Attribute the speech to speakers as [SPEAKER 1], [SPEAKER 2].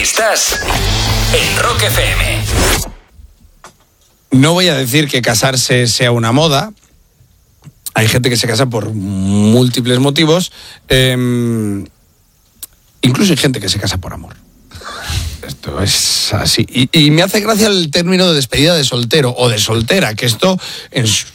[SPEAKER 1] Estás en Rock FM.
[SPEAKER 2] No voy a decir que casarse sea una moda. Hay gente que se casa por múltiples motivos. Incluso hay gente que se casa por amor. Esto es así. Y me hace gracia el término de despedida de soltero o de soltera, que esto